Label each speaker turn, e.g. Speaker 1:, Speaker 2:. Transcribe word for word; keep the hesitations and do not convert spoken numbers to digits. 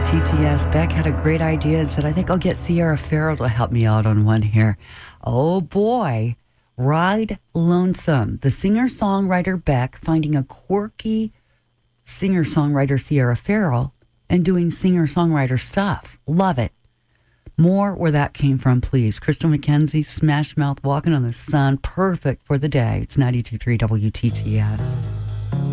Speaker 1: T T S. Beck had a great idea and said, I think I'll get Sierra Farrell to help me out on one here. Oh boy, Ride Lonesome. The singer-songwriter Beck finding a quirky singer-songwriter Sierra Farrell and doing singer-songwriter stuff. Love it. More where that came from, please. Crystal McKenzie, Smash Mouth, Walking on the Sun. Perfect for the day. It's ninety-two point three W T T S.